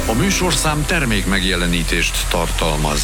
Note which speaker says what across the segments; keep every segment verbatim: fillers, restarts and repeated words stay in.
Speaker 1: A műsorszám termék megjelenítést tartalmaz.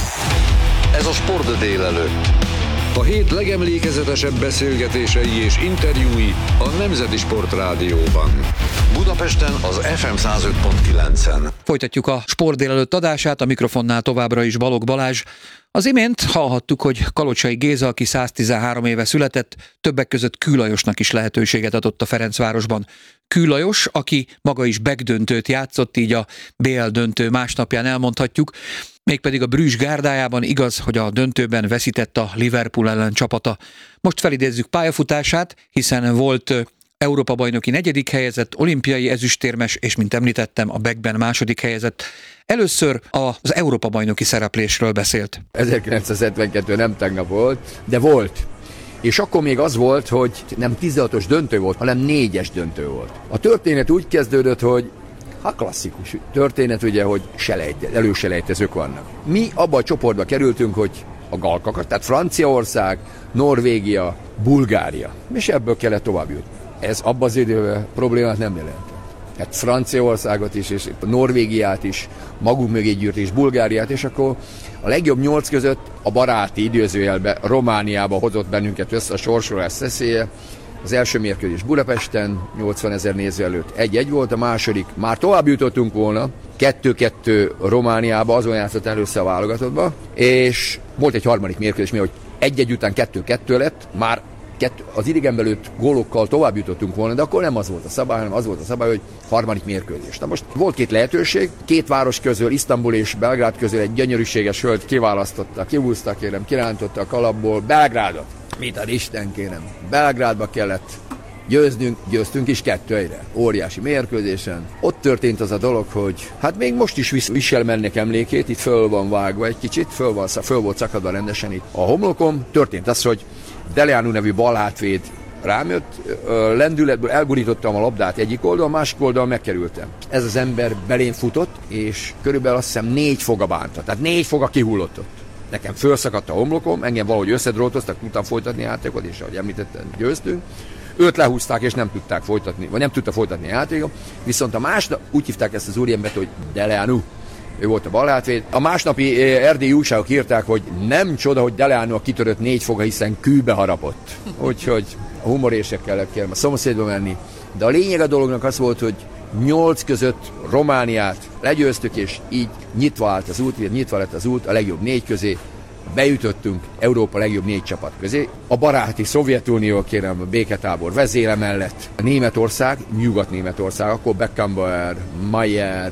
Speaker 2: Ez a Sport délelőtt. A hét legemlékezetesebb beszélgetései és interjúi a Nemzeti Sport Rádióban. Budapesten az ef em száz öt pont kilencen.
Speaker 3: Folytatjuk a Sport délelőtt adását, a mikrofonnál továbbra is Balogh Balázs. Az imént hallhattuk, hogy Kalocsai Géza, aki száztizenhárom éve született, többek között Kő Lajosnak is lehetőséget adott a Ferencvárosban. Kő Lajos, aki maga is backdöntőt játszott, így a bé el döntő másnapján elmondhatjuk, mégpedig a Bruges gárdájában, igaz, hogy a döntőben veszített a Liverpool ellen csapata. Most felidézzük pályafutását, hiszen volt Európa-bajnoki negyedik helyezett, olimpiai ezüstérmes, és mint említettem, a backben második helyezett. Először az Európa-bajnoki szereplésről beszélt.
Speaker 4: ezerkilencszázhetvenkettő nem tegnap volt, de volt. És akkor még az volt, hogy nem tizenhatos döntő volt, hanem négyes döntő volt. A történet úgy kezdődött, hogy a klasszikus történet ugye, hogy selejte, előselejtezők vannak. Mi abban a csoportba kerültünk, hogy a galkakat, tehát Franciaország, Norvégia, Bulgária. És ebből kellett tovább jutni. Ez abban az időben problémát nem jelent. Hát Franciaországot is, és Norvégiát is, magunk mögé gyűrt, és Bulgáriát, és akkor a legjobb nyolc között a baráti időzőjelbe Romániába hozott bennünket össze a sorsolás szeszélye. Az első mérkőzés Budapesten, nyolcvanezer néző előtt egy-egy volt, a második már tovább jutottunk volna, kettő-kettő Romániába, azon játszott először a válogatottba, és volt egy harmadik mérkőzés, mi hogy egy-egy után kettő-kettő lett, már kettő, az idegenbelőtt gólokkal tovább jutottunk volna, de akkor nem az volt a szabály, hanem az volt a szabály, hogy harmadik mérkőzés. Na most volt két lehetőség, két város közül, Isztambul és Belgrád közül egy gyönyörűséges hölgy kiválasztotta, kihúzta kérem, kirántotta a kalapból Belgrádot. Mit ad Isten kérem, Belgrádba kellett győznünk, győztünk is kettő egyre. Óriási mérkőzésen. Ott történt az a dolog, hogy hát még most is vis- visel mennek emlékét, itt föl van vágva egy kicsit, föl, van, föl volt szakadva rendesen itt a homlokom. Történt az, hogy Deleanu nevű balhátvéd rám jött, lendületből elgurítottam a labdát egyik oldalon, másik oldalon megkerültem. Ez az ember belém futott, és körülbelül azt hiszem négy foga bánta, tehát négy foga kihullott ott. Nekem fölszakadt a homlokom, engem valahogy összedrótoztak, tudtam folytatni a játékot, és ahogy említettem, győztünk. Őt lehúzták, és nem tudták folytatni, vagy nem tudta folytatni a játékot. Viszont a másnap, úgy hívták ezt az úriembert, hogy Deleanu. Ő volt a balhátvéd. A másnapi erdélyi újságok írták, hogy nem csoda, hogy Deleanu a kitörött négy foga, hiszen kőbe harapott. Úgyhogy a humorések kellett kérem a szomszédba menni. De a lényeg a dolognak az volt, hogy nyolc között Romániát legyőztük, és így nyitva állt az út, nyitva lett az út a legjobb négy közé. Bejutottunk Európa legjobb négy csapat közé. A baráti Szovjetunió, kérem, a béketábor vezére mellett. Németország, Nyugat-Németország, akkor Beckenbauer, Mayer,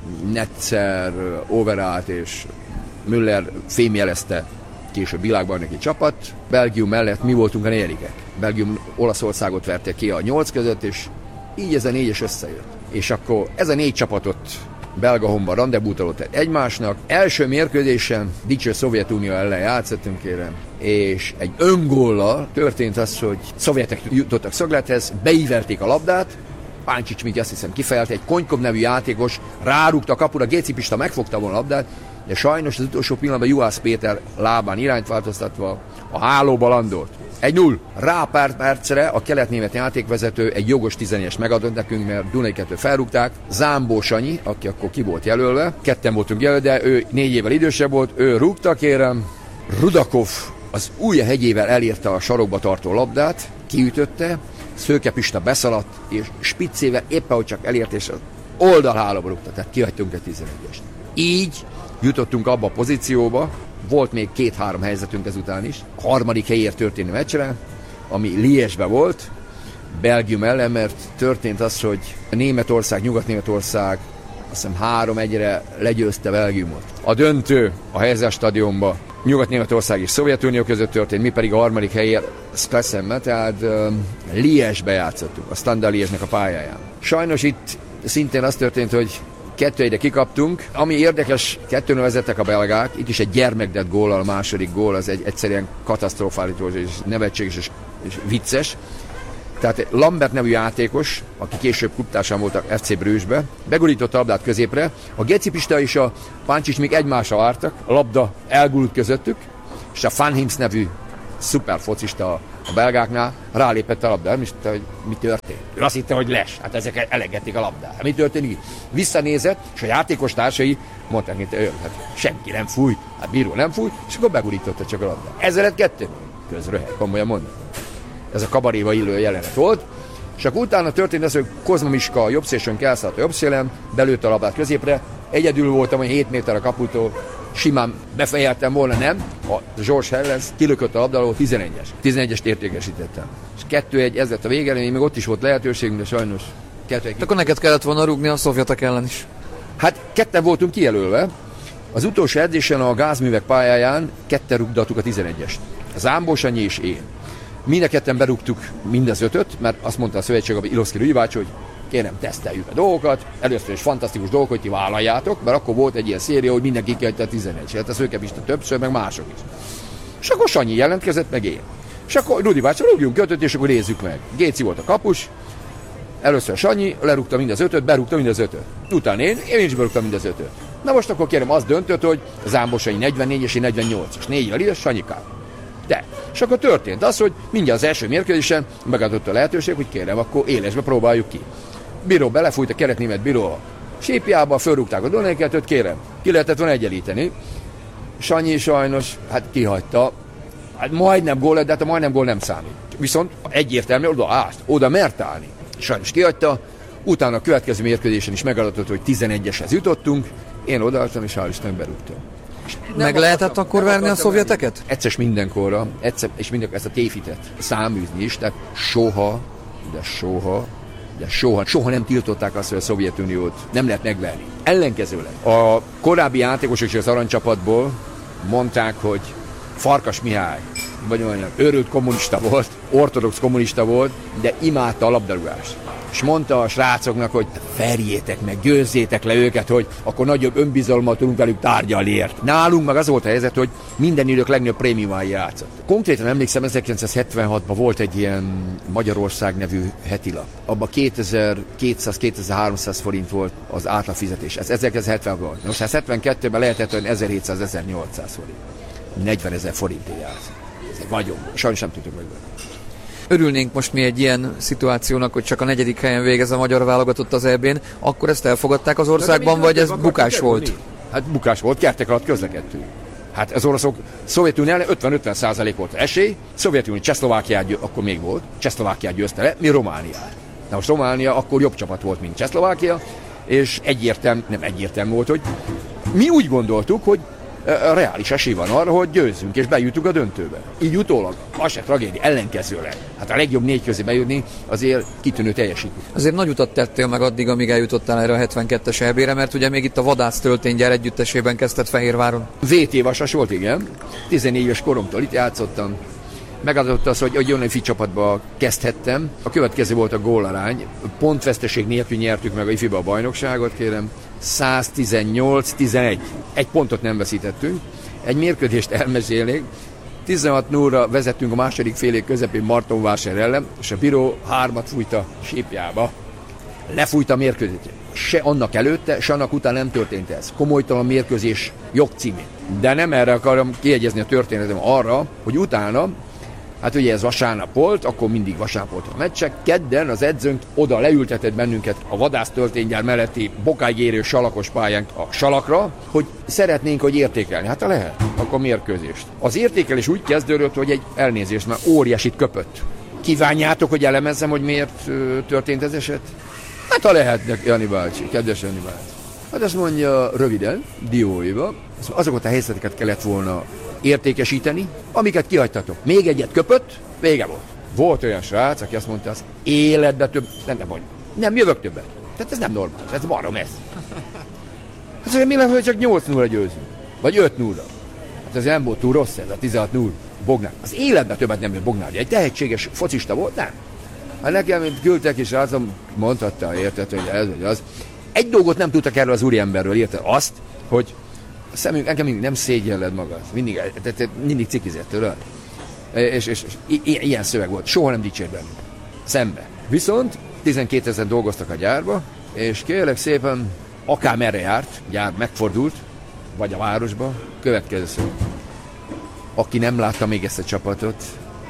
Speaker 4: Netzer, Overath és Müller fémjelezte később világbajnoki csapat. Belgium mellett mi voltunk a negyedikek. Belgium Olaszországot verte ki a nyolc között, és így ez a négyes összejött. És akkor ez a négy csapatot Belgahomba rendezvút adott egymásnak. Első mérkőzésen dicső Szovjetunió ellen játszottunk, kérem, és egy öngóllal történt az, hogy szovjetek jutottak szöglethez, beívelték a labdát, Páncsics még azt hiszem kifejelt, egy Konykov nevű játékos rárúgta a kapura, Géci Pista megfogta volna a labdát, de sajnos az utolsó pillanatban Juhász Péter lábán irányt változtatva a hálóba landolt. egy null. Rá pár percre a kelet-német játékvezető egy jogos tizenegyest megadott nekünk, mert Dunai kettő felrúgták. Zámbó Sanyi, aki akkor ki volt jelölve, ketten voltunk jelölve, de ő négy évvel idősebb volt, ő rúgta, kérem. Rudakov az ujja hegyével elérte a sarokba tartó labdát, kiütötte, Szőke Pista beszaladt, és spiccével éppen, hogy csak elért, és az oldalhálóba rúgta, tehát kihagytunk egy tizenegyest. Így jutottunk abba a pozícióba, volt még két-három helyzetünk ezután is. A harmadik helyért történő meccsre, ami Liège-be volt, Belgium ellen, mert történt az, hogy Németország, Nyugat-Németország azt hiszem három egyre legyőzte Belgiumot. A döntő a Herzog stadionba Nyugat-Németország és Szovjetunió között történt, mi pedig a harmadik helyért Sklesenbe, tehát uh, Liège-be játszottunk, a Standard Liège-nek a pályáján. Sajnos itt szintén az történt, hogy kettő egyre kikaptunk. Ami érdekes, kettőn vezettek a belgák, itt is egy gyermekdett góllal, a második gól, az egy egyszerűen katasztrofális és nevetséges és, és vicces. Tehát Lambert nevű játékos, aki később klubtársán volt a ef cé Brugesbe, begurította a labdát középre, a Géci Pista és a Páncsics még egymásra vártak, a labda elgurult közöttük, és a Van Hims nevű szuper focista a belgáknál, rálépett a labda, és hogy mi történt. Ő azt hitte, hogy les, hát ezek elegették a labdát. Mi történik? Visszanézett, és a játékos társai mondták, hogy hát senki nem fújt, hát bíró nem fújt, és akkor begurította csak a labdát. Ezzel lett kettő. Közröhely, komolyan mondom. Ez a kabaréba illő jelenet volt. És akkor utána történt az, hogy Kozma Miska a jobb szélsőn elszállt a jobb szélen, belőtte a labdát középre, egyedül voltam, hogy hét méter a kaputól, simán befejeltem volna, nem. A George Hellens kilökött a labdáról, tizenegyes. tizenegyest értékesítettem. És kettő egy, ez lett a vége, még ott is volt lehetőségünk, de sajnos kettő egy.
Speaker 3: Akkor neked kellett volna rúgni a szovjetek ellen is.
Speaker 4: Hát ketten voltunk kijelölve. Az utolsó edzésen a gázművek pályáján ketten rúgdattuk a tizenegyest. Zámbó Sanyi és én. Mind a ketten berúgtuk mind az ötöt, mert azt mondta a szövetség, a Ilovszki Rügyvács, hogy kérem, teszteljük a dolgokat, először is fantasztikus dolgok, hogy ti vállaljátok, mert akkor volt egy ilyen széria, hogy mindenki kérte a tizenegy, hát a Szőkepista többször, meg mások is. És akkor Sanyi jelentkezett, meg én. És akkor Rudi bácsi, rúgjunk ötöt, és akkor nézzük meg. Géci volt a kapus, először Sanyi, lerúgta mind az ötöt, berúgta mind az ötöt. Utána én, én is berúgtam mind az ötöt. Na most akkor kérem, az döntött, hogy Zámbó Sanyi negyvennégy és én negyvennyolc, négyvel ide, Sanyikám. De, és akkor történt az, hogy mindjárt az első mérkőzésen megadott a lehetőség, hogy kérem, akkor élesbe próbáljuk ki. Bíró belefújt a keretnémet bíró a sípjába, fölrúgták a Donékeltőt, kérem, ki lehetett volna egyenlíteni. Sanyi sajnos, hát kihagyta, hát majdnem gól lett, de hát a majdnem gól nem számít. Viszont egyértelmű, oda állt, oda mert állni. Sajnos kihagyta, utána a következő mérkőzésen is megadatott, hogy tizenegyeshez jutottunk, én odaálltam, és hál' Istennek berúgtam.
Speaker 3: Meg lehetett akkor verni a szovjeteket?
Speaker 4: Egyszer mindenkorra, egyszer, és mindenkor ezt a tévhitet száműzni is, tehát soha, de soha, de soha, soha nem tiltották azt, hogy a Szovjetuniót nem lehet megverni. Ellenkezőleg. A korábbi játékosok is az aranycsapatból mondták, hogy Farkas Mihály, vagy olyan őrült kommunista volt, ortodox kommunista volt, de imádta a labdarúgást. És mondta a srácoknak, hogy verjétek meg, győzzétek le őket, hogy akkor nagyobb önbizalommal tudunk velük tárgyalni ért. Nálunk meg az volt a helyzet, hogy minden idők legnagyobb prémiumái játszott. Konkrétan emlékszem, ezerkilencszázhetvenhatban volt egy ilyen Magyarország nevű hetilap. Abban kétezer-kétszáz-kétezer-háromszáz forint volt az átlagfizetés. Ez ezerkilencszázhetvenhatban volt. Most ezerhetvenkettőben lehetett olyan ezerhétszáz-ezernyolcszáz forint. negyvenezer forintért játszott. Ez egy vagyon. Sajnos nem tudtuk megvenni.
Speaker 3: Örülnénk most mi egy ilyen szituációnak, hogy csak a negyedik helyen végez a magyar válogatott az é bén, akkor ezt elfogadták az országban, vagy ez bukás volt?
Speaker 4: Hát bukás volt, kertek alatt közlekedtünk. Hát az oroszok, Szovjetunió ötven-ötven százalék volt esély, Szovjetunió, Csehszlovákiát győ, akkor még volt, Csehszlovákiát győzte le, mi Romániát. Na most Románia akkor jobb csapat volt, mint Csehszlovákia, és egyértelmű, nem egyértelmű volt, hogy mi úgy gondoltuk, hogy reális esély van arra, hogy győzzünk és bejutunk a döntőbe. Így utólag, az se tragédia, ellenkezőleg. Hát a legjobb négy közé bejutni azért kitűnő teljesítmény.
Speaker 3: Azért nagy utat tettél meg addig, amíg eljutottál erre a hetvenkettes é bére, mert ugye még itt a Vadász tölténygyár együttesében kezdted Fehérváron.
Speaker 4: vé té vasas volt, igen. tizennégy éves koromtól itt játszottam. Megadott az, hogy, hogy olyan fi csapatba kezdhettem. A következő volt a gólarány. Pontveszteség nélkül nyertük meg a ifiba a bajnokságot, kérem. száztizennyolc tizenegy. Egy pontot nem veszítettünk. Egy mérkőzést elmesélnék. tizenhat nullra vezettünk a második fél év közepén Martonvásár ellen, és a bíró hármat fújt a sípjába. Lefújta a mérkőzést. Se annak előtte, se annak után nem történt ez. Komolytalan mérkőzés jogcímén. De nem erre akarom kiegyezni a történetem, arra, hogy utána, hát ugye ez vasárnap volt, akkor mindig vasárnap volt a meccsek. Kedden az edzőnk oda leültetett bennünket a Vadász tölténygyár melletti bokáig érő salakos pályán a salakra, hogy szeretnénk, hogy értékelni. Hát ha lehet, akkor mérkőzést. Az értékelés úgy kezdődött, hogy egy elnézést, mert óriásit köpött. Kívánjátok, hogy elemezzem, hogy miért ö, történt ez eset? Hát ha lehet, Jani bácsi, kedves Jani bácsi. Hát azt mondja röviden, dióéva, azokat a helyzeteket kellett volna értékesíteni, amiket kihagytatok. Még egyet köpött, vége volt. Volt olyan srác, aki azt mondta, az életbe több, nem, nem, nem jövök többet. Tehát ez nem normális, ez barom ez. Hát azért mi lesz, hogy csak nyolc nullra győzünk? Vagy öt nullra? Hát ez nem volt túl rossz ez, a tizenhat null. Bognár. Az életben többet nem jön Bognár. Egy tehetséges focista volt, nem? Hát nekem, mint küldtek is, rázom, mondhatta, érted, hogy ez vagy az. Egy dolgot nem tudtak erről az úriemberről, érted? Azt, hogy a szemünk, engem mindig nem szégyelled magad. Mindig, tehát mindig cikizett tőle. És, és, és ilyen szöveg volt. Soha nem dicsért bennük. Szembe. Viszont tizenkétezer dolgoztak a gyárba, és kérlek szépen, akármerre járt, gyár megfordult, vagy a városba, következő szó. Aki nem látta még ezt a csapatot,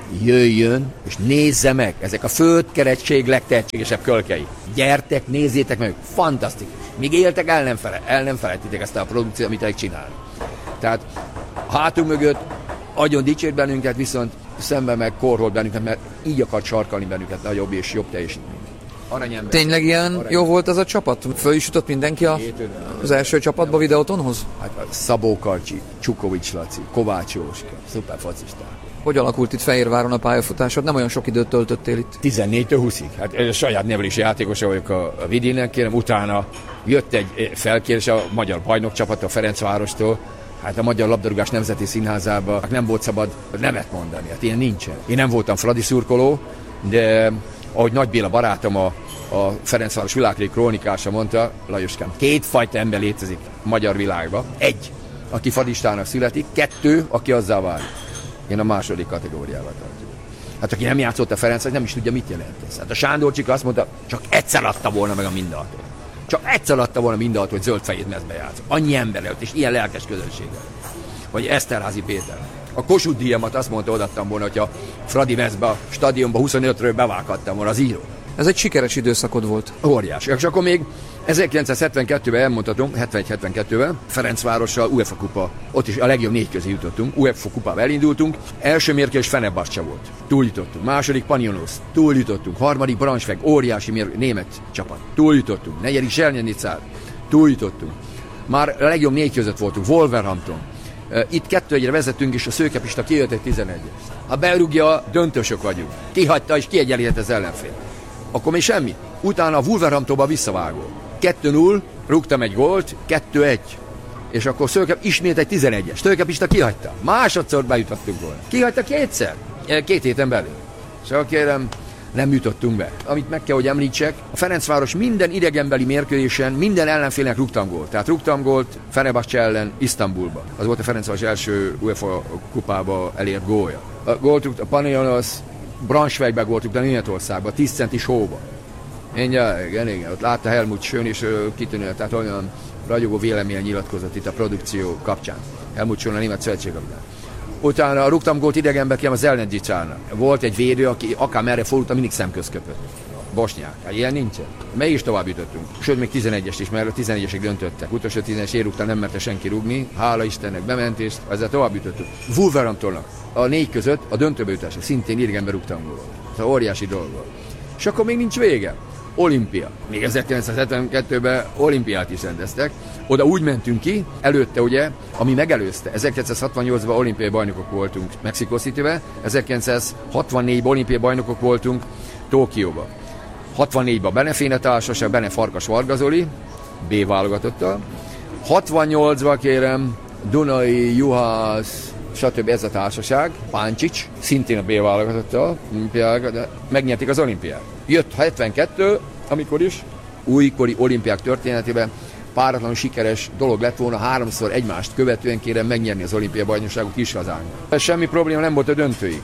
Speaker 4: jöjjön és nézze meg, ezek a földkerektség legtehetségesebb kölkei. Gyertek, nézzétek meg, fantasztikus. Míg éltek, el nem, fele, el nem felejtitek ezt a produkciót, amit elég csinál. Tehát hátunk mögött agyon dicsért bennünket, viszont szemben meg korholt bennünket, mert így akart sarkalni bennünket nagyobb és jobb teljesítmény. Aranyember.
Speaker 3: Tényleg ilyen
Speaker 4: Aranyember.
Speaker 3: jó volt az a csapat? Föl is jutott mindenki a, az első csapatba Videótonhoz?
Speaker 4: Hát Szabó Karcsi, Csukovics Laci, Kovács Jóska, szuper focisták.
Speaker 3: Hogy alakult itt Fehérváron a pályafutásod? Nem olyan sok időt töltöttél itt.
Speaker 4: tizennégytől húszig. Hát ez a saját nevelési játékosa vagyok a, a Vidénnek, kérem, utána jött egy felkérés a magyar bajnokcsapat a Ferencvárostól. Hát a Magyar Labdarúgás Nemzeti Színházában nem volt szabad nemet mondani, hát ilyen nincsen. Én nem voltam Fradi szurkoló, de ahogy Nagy Béla barátom, a, a Ferencváros világrégi krónikása mondta, Lajoskám, kétfajta ember létezik a magyar világban. Egy, aki fadistának születik, kettő, aki azzá válik. Én a második kategóriával tartom. Hát aki nem játszott a Ferencváros, nem is tudja, mit jelent ez. Hát a Sándorcsika azt mondta, csak egyszer adta volna meg a mindaltot. Csak egyszer adta volna mindaltot, hogy zöldfejét mezbe játsz. Annyi ember előtt, és ilyen lelkes közönséggel. Vagy Eszterházi Péter. A Kossuth díjamat azt mondta, odaadtam volna, hogyha Fradi mezbe a stadionba huszonötről bevághattam volna az író.
Speaker 3: Ez egy sikeres időszakod volt.
Speaker 4: Óriás. És akkor még ezerkilencszázhetvenkettőben elmondhatom, hetvenegy hetvenkettőben Ferencvárossal UEFA kupa, ott is a legjobb négy közé jutottunk, UEFA kupába elindultunk, első mérkőzés Fenerbahce volt, túljutottunk, második Panionios, túljutottunk, harmadik Braunschweig, óriási mér- német csapat, túljutottunk, negyedik Zsernyenic, túljutottunk, már a legjobb négy között voltunk, Wolverhampton, itt kettő egyre vezetünk, és a Szőkepista kijött egy tizenegyes. Ha berúgja, döntősök vagyunk. Kihagyta és kiegyenlített az ellenfél. Akkor még semmi. Utána a Wolverhamptonba visszavágó. kettő null, rúgtam egy gólt, kettő egy. És akkor Szőkep ismét egy tizenegyes. Szőkepista kihagyta. Másodszor bejutottunk volna. Kihagyta kétszer. Két héten belül. Szóval kérem, nem jutottunk be. Amit meg kell, hogy említsek, a Ferencváros minden idegenbeli mérkőzésen minden ellenfélnek rúgtam gólt. Tehát rúgtam gólt Fenerbahce ellen Isztambulba. Az volt a Ferencváros első UEFA kupába elért gólja. A gólt rúgt a Panionios, Braunschweigbe gólt rúgt a Németországba, tíz centis hóba. Igen, igen, igen. Ott látta Helmut Schön is kitűnő, tehát olyan ragyogó vélemény nyilatkozott itt a produkció kapcsán. Helmut Schön a német szövetségkapitány. Utána rúgtam gólt idegenbe, kérem az Elnegyicsának. Volt egy védő, aki akár merre fordulta, mindig szemköz köpött. Bosnyák. Hát ilyen nincsen. Meg is tovább jutottunk. Sőt, még tizenegyest is, mert a tizenegyesig döntöttek. Utolsó tizenegyes ér után nem merte senki rúgni. Hála Istennek bement, és ezzel tovább jutottunk. Wolverhamptonnak a négy között a döntőbe jutásra szintén idegenbe rúgtam gólt. Ez óriási dolog volt. És akkor még nincs vége. Olimpia. Még ezerkilencszázhetvenkettőben olimpiát is rendeztek. Oda úgy mentünk ki, előtte ugye, ami megelőzte. ezerkilencszázhatvannyolcban olimpiai bajnokok voltunk Mexico Citybe, ezerkilencszázhatvannégyben olimpiai bajnokok voltunk Tokióba. hatvannégyben Bene Féne társaság, Bene Farkas Varga Zoli, B válogatottal. hatvannyolcban kérem, Dunai, Juhász, stb. Ez a társaság, Páncsics, szintén a B válogatottal, de megnyerték az olimpiát. Jött hetvenkettő, amikor is újkori olimpiák történetében páratlanul sikeres dolog lett volna háromszor egymást követően kérem megnyerni az olimpiai bajnokságot is hazánkban. Semmi probléma nem volt a döntőig.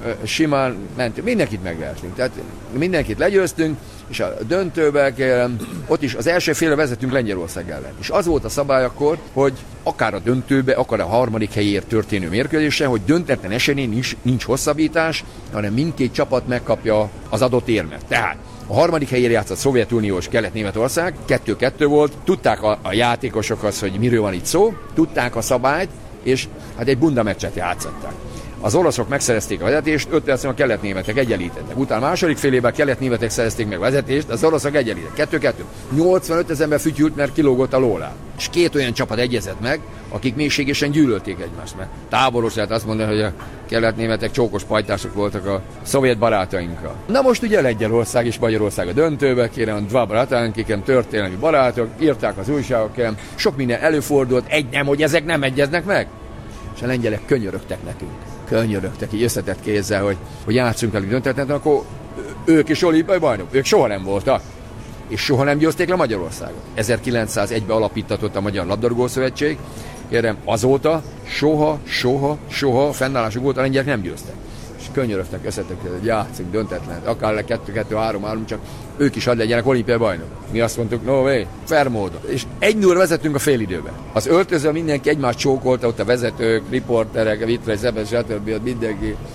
Speaker 4: Simán mentünk, mindenkit megvertünk, tehát mindenkit legyőztünk, és a döntőbe kérem, ott is az első félre vezetünk Lengyelország ellen. És az volt a szabály akkor, hogy akár a döntőbe, akár a harmadik helyért történő mérkőzésen, hogy döntetlen esemény nincs, nincs hosszabbítás, hanem mindkét csapat megkapja az adott érmet. Tehát a harmadik helyére játszott Szovjetunió és Kelet-Németország, kettő-kettő volt, tudták a, a játékosok az, hogy miről van itt szó, tudták a szabályt, és hát egy bunda meccset játszották. Az oroszok megszerezték a vezetést, öt percen a kelet-németek egyenlítettek. Utána a második fél évben a kelet-németek szerezték meg a vezetést, az oroszok egyenlítettek. kettő-kettő. nyolcvanöt ezer ember fütyült, mert kilógott a lólá. És két olyan csapat egyezett meg, akik mélységesen gyűlölték egymást. Mert táboros lehet azt mondani, hogy a kelet-németek csókos pajtások voltak a szovjet barátainkkal. Na most ugye Lengyelország és Magyarország a döntőbe, kérem, a dva barátainkikem, történelmi barátok, írták az újságok, kérem, sok minden előfordult, egy nem, hogy ezek nem egyeznek meg. És a lengyelek könyörögtek nekünk. Könyörögtek így összetett kézzel, hogy, hogy játszunk velük döntetlen, akkor ők is olimpiai bajnok. Ők soha nem voltak. És soha nem győzték le Magyarországot. ezerkilencszázegyben alapítatott a Magyar Labdarúgó Szövetség. Kérem, azóta soha, soha, soha fennállásuk volt, a lengyelek nem győztek. És könyörögtek, összettek, hogy játszunk döntetlen. Akár le kettő kettő három három, csak ők is hadd legyenek olimpiai bajnok. Mi azt mondtuk, no way, fair módon. És egy null vezettünk a félidőben. Az öltözőben mindenki egymást csókolta, ott a vezetők, riporterek, Vitrai, Zebes, stb. Mindenki.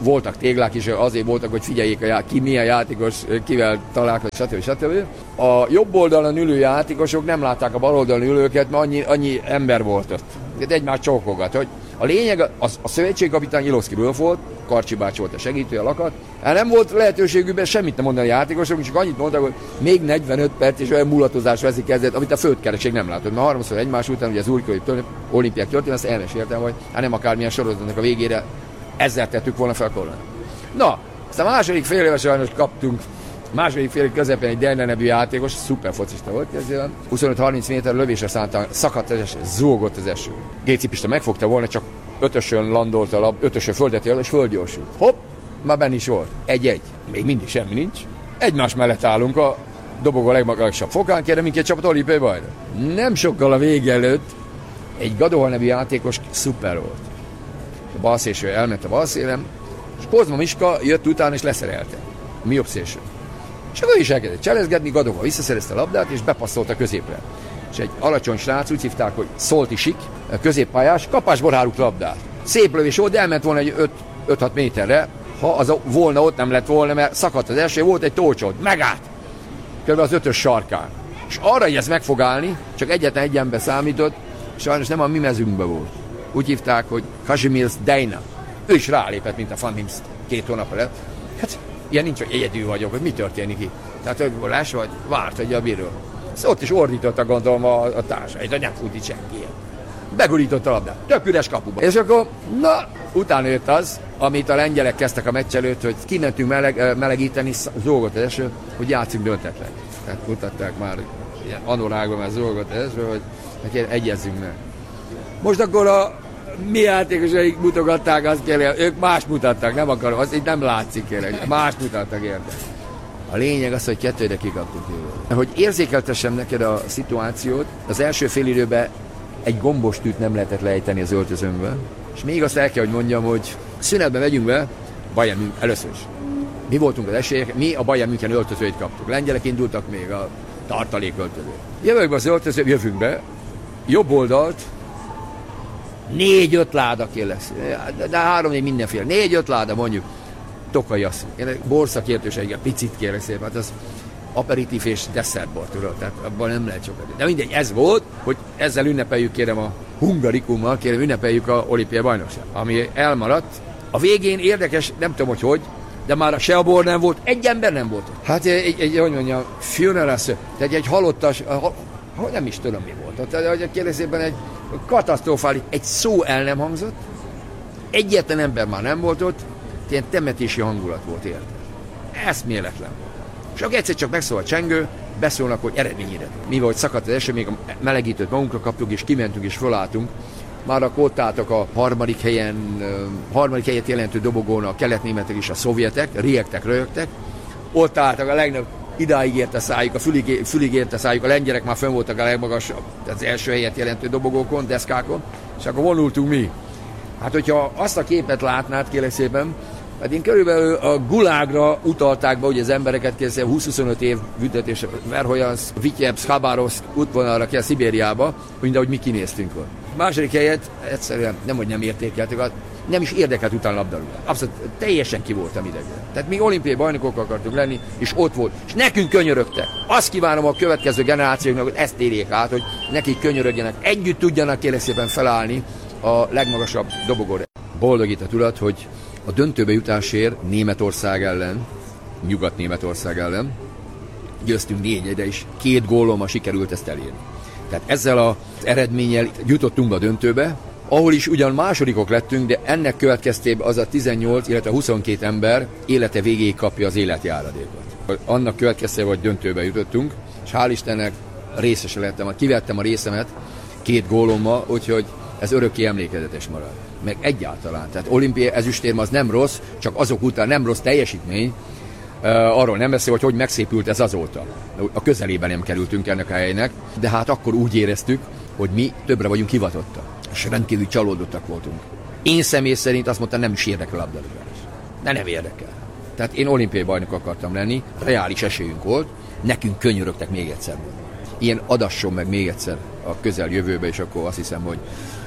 Speaker 4: voltak téglák is, azért voltak, hogy figyeljék, a já- ki milyen játékos, kivel találkozik, stb. stb. A jobb oldalon ülő játékosok nem látták a bal oldalon ülőket, mert annyi, annyi ember volt ott. Egymást csókolgat, hogy a lényeg, az, a szövetségkapitány Ilovszki Rudolf volt, Karcsi bácsi volt a segítő, a lakat. Hát nem volt lehetőségükben semmit nem mondani a játékosok, csak annyit mondtak, hogy még negyvenöt perc és olyan mulatozás veszik kezdet, amit a földkereség nem látott. Mert harmadszor egymás után, ugye az újkori olimpiák történet, azt elmeséltem, hogy hát nem akármilyen sorozatnak a végére ezzel tettük volna fel a korona. Na, aztán a második fél éve sajnos kaptunk, második fél év közepén egy Dejner nevű játékos, szuper focista volt kezdően, huszonöt-harminc méter lövésre szánta, szakadt az eső, zúgott az eső. Géci Pista megfogta volna, csak ötösön landolt a lab, ötösön földet jön, és földgyorsult. Hopp, már benne is volt. Egy-egy. Még mindig semmi nincs. Egymás mellett állunk a dobogó legmagasabb fokán, kérem minket csapat olimpiai bajra. Nem sokkal a vége előtt egy Gadoha nevű játékos szuper volt. A balszélső elment a balszélem, és Kozma Miska jött utána és leszerelte. A mi jobb szélső. És akkor is elkezdett cselezgetni, Gadoha visszaszerezte a labdát, és bepasszolt a középre. És egy alacsony srác, úgy hívták, hogy Szoltisik, középpályás, kapásból hárult labdát. Szép lövés volt, de elment volna egy öt-hat méterre, ha az a, volna ott nem lett volna, mert szakadt az eső, volt egy tócsod, megállt. Körülbelül az ötös sarkán. És arra, hogy ez meg fog állni, csak egyetlen egy ember számított, sajnos nem a mi mezünkben volt. Úgy hívták, hogy Kazimierz Dejna. Ő is rálépett, mint a Van Himst két hónap előtt. Hát ilyen nincs, hogy egyedül vagyok, hogy mi történik itt. Tehát, hogy láss, vagy várt egy a bíró. Szóval ott is ordítottak, gondolom, a, a társait, hogy nem fut itt senki. Begurított a labdát, tök üres kapuba. És akkor, na, utána jött az, amit a lengyelek kezdtek a meccs előtt, hogy kimentünk meleg, melegíteni, zolgott az eső, hogy játszunk döntetlen. Tehát mutatták már ilyen anorágban, mert zolgott az eső, hogy neki egyezzünk meg. Most akkor a mi játékosaik mutogatták, azt kérlek, ők más mutattak, nem akarom, azt így nem látszik, kérlek, más mutattak, érted. A lényeg az, hogy kettőre kikaptuk jövő. Hogy érzékeltessem neked a szituációt, az első fél időben egy gombos tűt nem lehetett lejteni az öltözőmbe, és még azt el kell, hogy mondjam, hogy szünetben megyünk be, Bayern München először is. Mi voltunk az esélyek, mi a Bayern München öltözőit kaptuk. Lengyelek indultak még a tartalék öltöző. Jövök be az öltöző, jövünk be, jobb oldalt, négy-öt láda kérlek, de, de három-négy mindenféle, négy-öt láda mondjuk, Tokai asszony. Én borszakértőséggel picit kérlek szépen, hát az aperitív és desszertbor, tudod, tehát abban nem lehet sokat. De mindegy, ez volt, hogy ezzel ünnepeljük, kérem a hungarikummal, kérem ünnepeljük a olimpiai bajnokság, ami elmaradt. A végén érdekes, nem tudom, hogy hogy, de már se a bor nem volt, egy ember nem volt. Hát egy, egy hogy mondjam, funeral, tehát egy halottas, ha nem is tudom, mi volt. Tehát a kérdezében egy katasztrofális, egy szó el nem hangzott, egyetlen ember már nem volt ott, ilyen temetési hangulat volt, érted. Eszméletlen volt. És akkor egyszer csak megszól a csengő, beszólnak, hogy eredményére. Mi volt szakadt az eső, még a melegítőt magunkra kaptuk, és kimentünk, és fölálltunk. Már akkor ott álltak a harmadik helyen, harmadik helyet jelentő dobogón a keletnémetek és a szovjetek, riegtek, röhögtek. Ott álltak a legnagyobb, idáig ért a szájuk, a fülig, fülig ért a szájuk, a lengyelek már fönn voltak a legmagasabb, az első helyet jelentő dobogókon, deszkákon, és akkor vonultunk mi. Hát, hogyha azt a képet látnád, kérlek szépen, hát én körülbelül a gulágra utalták be, ugye az embereket kérlek húsz-huszonöt év büntetés, Verhojansz, Vityebsz, Habarovszk útvonalra kell Szibériába, mint ahogy mi kinéztünk ott. A második helyet egyszerűen nem, hogy nem értékeltük, nem is érdekelt utána labdarúgás. Abszolút teljesen ki voltam idegen. Tehát mi olimpiai bajnokok akartunk lenni, és ott volt. És nekünk könyörögtek. Azt kívánom a következő generációknak, hogy ezt érjék át, hogy nekik könyörögjenek, együtt tudjanak kérlek szépen felállni a legmagasabb dobogóra. Boldogít a tudat, hogy a döntőbe jutásért Németország ellen, Nyugat-Németország ellen győztünk négyre, és két gólommal sikerült ezt elérni. Tehát ezzel az eredménnyel jutottunk be a döntőbe, ahol is ugyan másodikok lettünk, de ennek következtében az a tizennyolc, illetve huszonkét ember élete végéig kapja az életjáradékot. Annak következtében, hogy döntőbe jutottunk, és hál' Istennek részese lettem, kivettem a részemet két gólommal, úgyhogy ez örökké emlékezetes marad. Meg egyáltalán. Tehát olimpiai ezüstérm az nem rossz, csak azok után nem rossz teljesítmény. Uh, arról nem beszél, hogy hogy megszépült ez azóta. A közelében nem kerültünk ennek a helynek, de hát akkor úgy éreztük, hogy mi többre vagyunk hivatottak. És rendkívül csalódottak voltunk. Én személy szerint azt mondtam, nem is érdekel a labdarúgás. De nem érdekel. Tehát én olimpiai bajnok akartam lenni, reális esélyünk volt, nekünk könyörögtek még egyszer. Ilyen adasson meg még egyszer a közeljövőbe, és akkor azt hiszem, hogy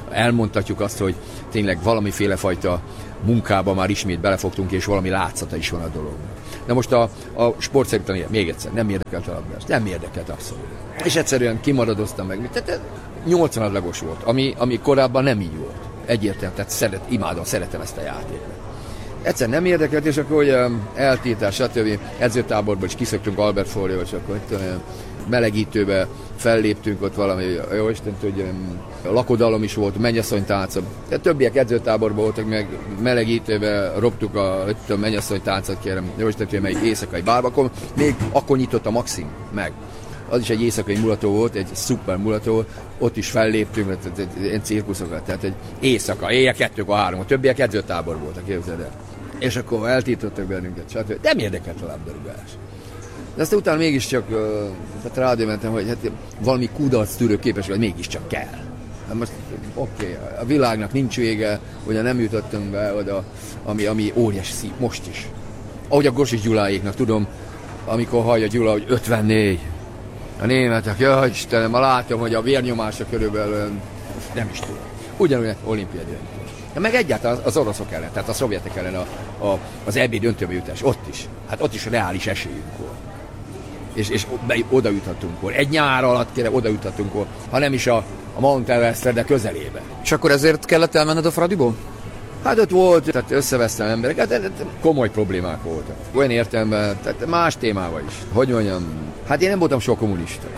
Speaker 4: elmondhatjuk azt, hogy tényleg valamiféle fajta munkába már ismét belefogtunk, és valami látszata is van a dolognak. Na most a, a sport szerintem még egyszer nem érdekelt a labdás, nem érdekelt abszolút. És egyszerűen kimaradoztam meg. Tehát nyolcvan adlagos volt, ami, ami korábban nem így volt. Egyértelmű, tehát szeret, imádom, szeretem ezt a játékot. Egyszer nem érdekelt, és akkor hogy eltiltás, stb. Edzőtáborból is kiszöktünk Albert Forról, és akkor itt melegítőbe felléptünk ott valami, jó Isten tudja, lakodalom is volt, mennyasszonytáncot. De többiek edzőtáborban voltak, meg melegítőbe roptuk a, a mennyasszonytáncot, kérem, jó Isten tudja, melyik éjszakai bárba, akkor még akkor nyitott a Maxim meg. Az is egy éjszakai mulató volt, egy szuper mulató, ott is felléptünk, ilyen cirkuszokat, tehát egy éjszaka, éjjel kettőkor, három, a többiek edzőtábor voltak, képzeld el. És akkor eltiltottak bennünket, stb. Nem érdekelt a labdarúgás. De aztán utána mégiscsak tehát rádió mentem, hogy hát valami kudarc tűrő képesség, mégiscsak kell. Hát most oké, okay, a világnak nincs vége, ugye nem jutottunk be oda, ami, ami óriási szív, most is. Ahogy a Gossi Gyuláéknak tudom, amikor hallja Gyula, hogy ötvennégy. A németek, jaj Istenem, ma látom, hogy a vérnyomása körülbelül nem is tudom. Ugyanúgy olimpiai döntő. Ja, meg egyáltalán az oroszok ellen, tehát a szovjetek ellen a, a, az é bé döntőbe jutás, ott is. Hát ott is reális esélyünk volt. És, és oda juthatunk volt. Egy nyár alatt kérem, oda juthatunk volt, ha nem is a, a Mount Everestre, de közelébe.
Speaker 3: És akkor ezért kellett elmenned a Fradiból?
Speaker 4: Hát ott volt, tehát összevesztem embereket, de, de, de komoly problémák voltak. Olyan értelemben, tehát más témával is. Hogy mondjam, hát én nem voltam sok kommunista.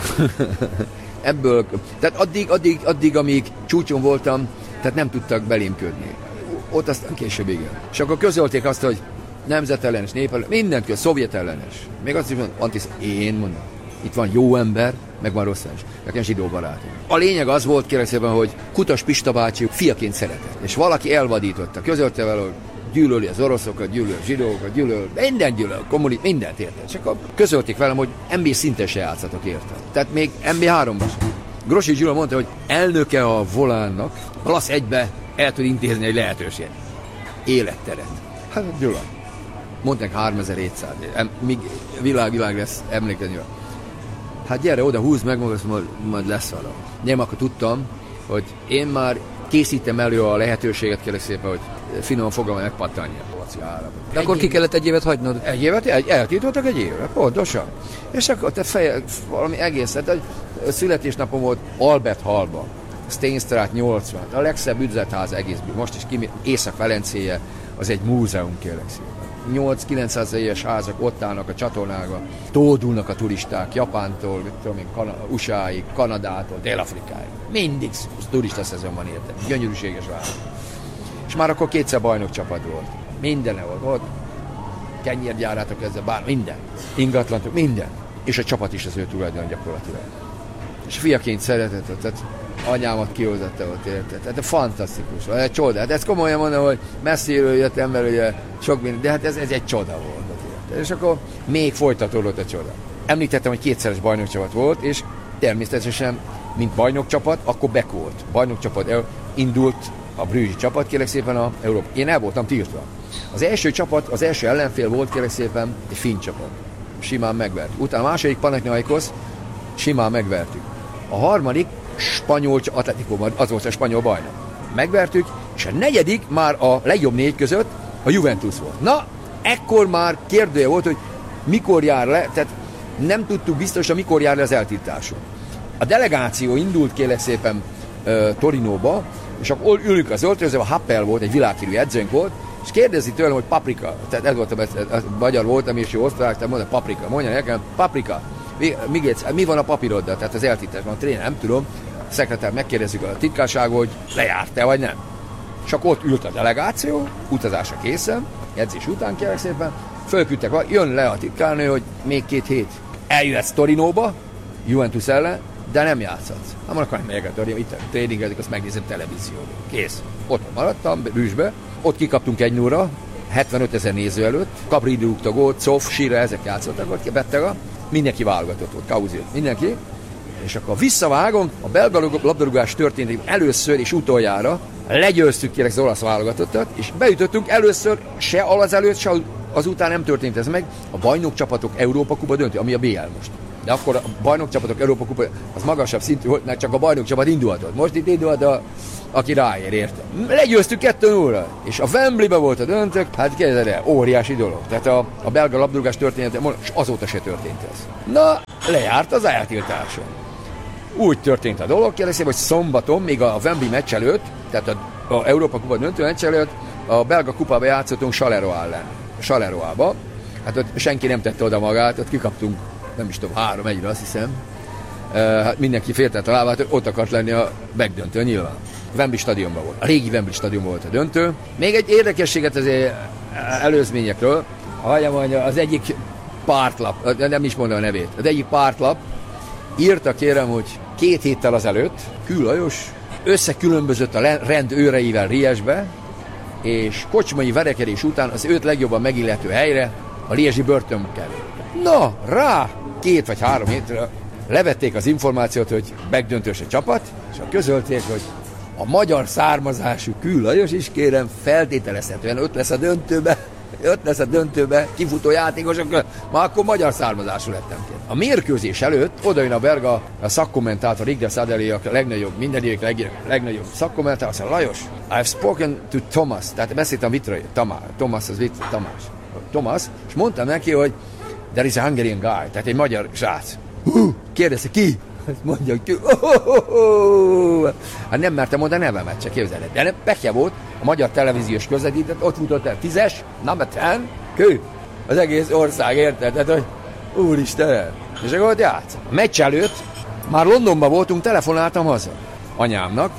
Speaker 4: Ebből, tehát addig, addig, addig, amíg csúcson voltam, tehát nem tudtak belém ködni. Ott aztán később igen. És akkor közölték azt, hogy nemzetellenes, népellenes, mindent köz, szovjet ellenes. Még azt is mondom, antisz, én mondom, itt van jó ember, meg van rossz is. Nekem zsidó barátom. A lényeg az volt, kérlek szépen, hogy Kutas Pista bácsi fiaként szeretett. És valaki elvadította, közölte vele, hogy gyűlöli az oroszokat, gyűlöli a zsidókat, gyűlöli, minden gyűlöli, kommunit, mindent érted. És akkor közölték velem, hogy en bé szinten se játszatok érted. Tehát még en bé háromban sem. Grossi Gyula mondta, hogy elnöke a volánnak, a Lasz egybe el tud intézni egy lehetőséget. Életteret. Hát Gyula. Mondták háromezer-hétszáz. Míg világ, világ lesz emlékezni. Hát gyere oda, húzd meg magad, majd, majd lesz valami. Nem, akkor tudtam, hogy én már készítem elő a lehetőséget, kérlek szépen, hogy finoman fogalma megpattanja.
Speaker 3: De akkor ki kellett egy évet hagynod?
Speaker 4: Egy évet? Egy, eltiltottak egy évre, pontosan. És akkor te feje, valami egész, tehát a születésnapom volt Albert Hallban, Steinstraat nyolcvan, a legszebb üzletház egészből. Most is ki, Észak-Velencéje, az egy múzeum, kérlek szépen. nyolc-kilencszáz éves házak ott állnak a csatornába, tódulnak a turisták Japántól, mit tudom én, Kana- u es á-ig, Kanadától, Dél-Afrikáig. Mindig turista szezon van érte. Gyönyörűséges város. És már akkor kétszer bajnok csapat volt. Minden volt ott. Kenyérgyárától kezdve, bár minden. Ingatlantok, minden. És a csapat is az ő tulajdon gyakorlatilag. És fiaként szeretett, tehát anyámat kihozatta ott, érted? Tehát fantasztikus, egy csoda. Hát ezt komolyan mondom, hogy messziről jött ember, ugye sok minden, de hát ez, ez egy csoda volt. Érted? És akkor még folytatódott a csoda. Említettem, hogy kétszeres bajnokcsapat volt, és természetesen, mint bajnokcsapat, akkor Beck volt. Bajnokcsapat indult a brüggi csapat, kérlek szépen a Európa. Én el voltam tiltva. Az első csapat, az első ellenfél volt, kérlek szépen, egy finn csapat. Simán megvert. Utána a második Panathinaikos, simán megvertük. A harmadik spanyol Atletico, az volt a spanyol bajnok. Megvertük, és a negyedik már a legjobb négy között a Juventus volt. Na, ekkor már kérdője volt, hogy mikor jár le, tehát nem tudtuk biztosan, mikor jár le az eltiltásunk. A delegáció indult, kérlek szépen uh, Torinóba, és akkor ülünk az öltözőben, a Happel volt, egy világhírű edzőnk volt, és kérdezi tőlem, hogy paprika, tehát ez volt, a magyar voltam, és jó osztrák, tehát mondta, paprika, mondja nekem, paprika, mi, mi, mi van a papíroddal, tehát az eltiltás van, tréner, nem tudom, a szekretár megkérdezzük a titkárságot, hogy lejárt-e vagy nem. És akkor ott ült a delegáció, utazásra készen, edzés után kérlek szépen, fölküldtek, jön le a titkárnő, hogy még két hét eljöhetsz Torinóba, Juventus ellen, de nem játszhatsz. Hát mondok, hogy megyek a Torinó, itt tréningezik, azt megnézem televízióban. Kész. Ott maradtam, Brüsszbe, ott kikaptunk egy nullra, hetvenöt ezer néző előtt, Capri rúgta gólt, Cof, Sira, ezek játszottak ott, Bettega, mindenki válogatott volt, Kauzi, mindenki. És akkor visszavágom, a belga labdarúgás történt először és utoljára, legyőztük kérlek az olasz válogatottat, és beütöttünk először, se az előtt, se azután nem történt ez meg, a bajnokcsapatok Európa Kupa döntő, ami a bé el most. De akkor a bajnokcsapatok Európa kupa az magasabb szintű volt, mert csak a bajnokcsapat indulhatott. Most itt indult a, aki ráér, érte. Legyőztük kettő nulla, és a Wembleybe volt a döntők, hát képzeld el, óriási dolog. Tehát a, a belga labdarúgás története, és azóta se történt ez. Na, lejárt az eltiltáson. Úgy történt a dolog, kérdezem, hogy szombaton, még a Wembley meccs előtt, tehát a, a Európa kupa döntő meccs előtt, a belga kupába játszottunk Charleroi ellen. Charleroi-ba. Hát ott senki nem tette oda magát, ott kikaptunk, nem is tudom, három egyre azt hiszem. E, hát mindenki féltett a lábát, ott akart lenni a megdöntő nyilván. Wembley stadionban volt. A régi Wembley stadion volt a döntő. Még egy érdekességet azért előzményekről. Hagyjam mondja, az egyik pártlap, nem is mondom a nevét, az egyik pártlap írta kérem, hogy két héttel azelőtt Kül Lajos összekülönbözött a rend őreivel Liège-be, és kocsmai verekedés után az őt legjobban megillető helyre a liège-i börtön került. Na, rá két vagy három hétre levették az információt, hogy megdöntős a csapat, és közölték, hogy a magyar származású Kül Lajos is kérem feltételezhetően ott lesz a döntőbe, ott lesz a döntőbe kifutó játékosok, már akkor magyar származású lettem ki. A mérkőzés előtt odajön a belga a szakkommentátor, Igde Sadeli, a legnagyobb, mindenik leg, legnagyobb szakkommentátor, azt mondja, Lajos, I've spoken to Thomas, tehát beszéltem Vitrai, Tamás, Thomas az Vitrai, Tamás, Thomas, és mondtam neki, hogy there is a Hungarian guy, tehát egy magyar srác. Hú, kérdezte, ki? Mondja, hogy ki? Oh, oh, oh. Hát nem mertem mondani a nevemet, csak képzeled. De nem, pekje volt, a magyar televíziós közvetített, ott futott el tízes, number ten, kő. Az egész ország, érted? Tehát, hogy úristen. És akkor ott játsz. A meccs előtt már Londonban voltunk, telefonáltam haza anyámnak,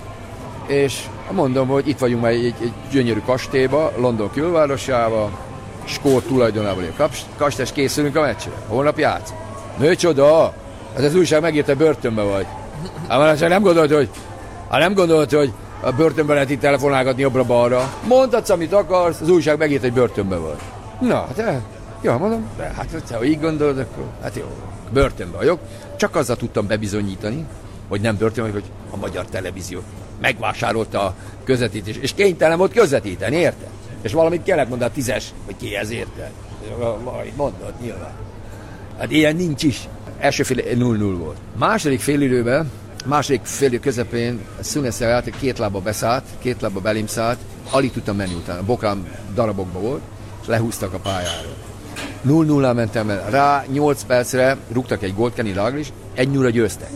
Speaker 4: és mondom, hogy itt vagyunk már egy, egy gyönyörű kastélyba, London külvárosába, skót tulajdonában a kastély, és készülünk a meccsre. Holnap játsz. Micsoda! Hát az újság megírta, börtönbe vagy. Hát nem gondolt, hogy, hát nem gondolt, hogy a börtönben lehet itt telefonálgatni jobbra-balra. Mondhatsz, amit akarsz, az újság megírta, hogy börtönbe vagy. Na, hát jó, mondom, de hát ha így gondolod, akkor hát jó, börtönbe vagyok. Csak azzal tudtam bebizonyítani, hogy nem börtönbe vagyok, hogy a magyar televízió megvásárolta a közvetítést, és kénytelen volt közvetíteni, érted? És valamit kellett mondani a tízes, hogy ki ez, érted? Valamit mondod, nyilván. Hát ilyen nincs is. Első fél null null volt. Második félidőben, második félidő közepén Szüneszel játék két lábba beszállt, két lábba belém szállt, alig tudtam menni utána. A bokám darabokba volt, és lehúztak a pályáról. null null mentem el. Rá nyolc percre rúgtak egy gólt, Kenny Dalglish, egy nulla győztek.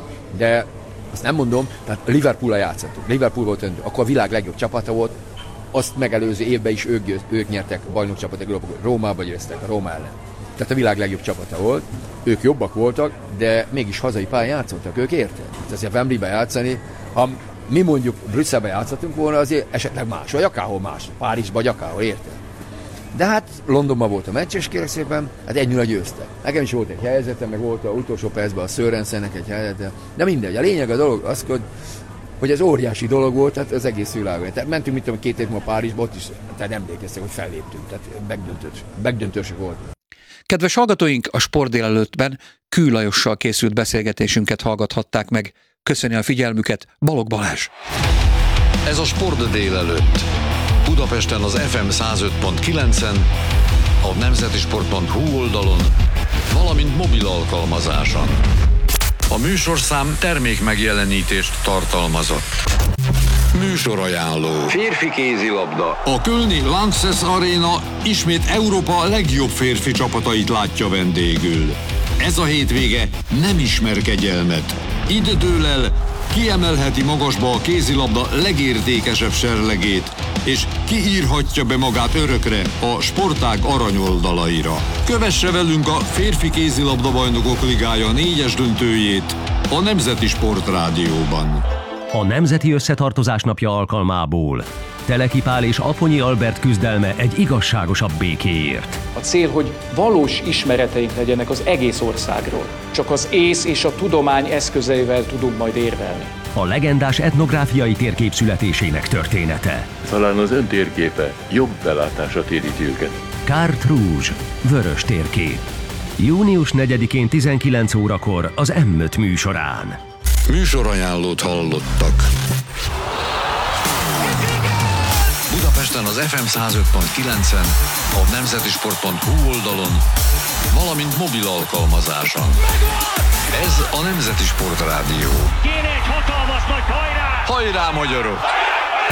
Speaker 4: De azt nem mondom, tehát Liverpool-ra játszottunk. Liverpool volt öntő. Akkor a világ legjobb csapata volt. Azt megelőző évben is ők, győz, ők nyertek a bajnokcsapatok, Rómába győztek, a Róma ellen. Tehát a világ legjobb csapata volt, ők jobbak voltak, de mégis hazai pályán játszottak, ők érted? Tehát azért Wembleybe játszani, ha mi mondjuk Brüsszelbe játszottunk volna, azért esetleg más, vagy akárhol más, Párizsba, vagy akárhol, érted? De hát Londonban volt a meccs, és kérlek szépen, hát egy nulla győztek. Nekem is volt egy helyzetem, meg volt az utolsó percben a Sörensennek egy helyzete, de mindegy, a lényeg a dolog az, hogy hogy ez óriási dolog volt, tehát az egész világon. Tehát mentünk, mit tudom, két év múlva Párizsba, ott is, tehát emlékeztek, hogy felléptünk, tehát megdöntős, megdöntősök volt.
Speaker 3: Kedves hallgatóink, a Sport délelőttben Kül Lajossal készült beszélgetésünket hallgathatták meg. Köszöni a figyelmüket, Balogh Balázs.
Speaker 2: Ez a Sport délelőtt. Budapesten az ef em száz öt pont kilencen, a nemzetisport pont hu oldalon, valamint mobil alkalmazáson. A műsorszám termék megjelenítést tartalmazott. Műsorajánló. Férfi kézilabda.
Speaker 1: A kölni Lanxess Arena ismét Európa legjobb férfi csapatait látja vendégül. Ez a hétvége nem ismer kegyelmet. Itt dől el, kiemelheti magasba a kézilabda legértékesebb serlegét, és kiírhatja be magát örökre a sportág aranyoldalaira. Kövesse velünk a Férfi Kézilabda Bajnokok Ligája négyes döntőjét a Nemzeti Sport Rádióban.
Speaker 5: A Nemzeti Összetartozás napja alkalmából Teleki Pál és Afonyi Albert küzdelme egy igazságosabb békéért.
Speaker 6: A cél, hogy valós ismereteink legyenek az egész országról. Csak az ész és a tudomány eszközeivel tudunk majd érvelni.
Speaker 5: A legendás etnográfiai térkép születésének története.
Speaker 7: Talán az ön térképe jobb belátásra téríti őket.
Speaker 5: Carte Rouge, vörös térkép. június negyedikén tizenkilenc órakor az M öt műsorán.
Speaker 2: Műsorajánlót hallottak. Budapesten az ef em száz öt pont kilencen, a nemzetisport pont hu oldalon,
Speaker 1: valamint mobil alkalmazáson. Ez a Nemzeti Sportrádió.
Speaker 8: Kéne egy hatalmas nagy hajrá!
Speaker 1: Hajrá, magyarok!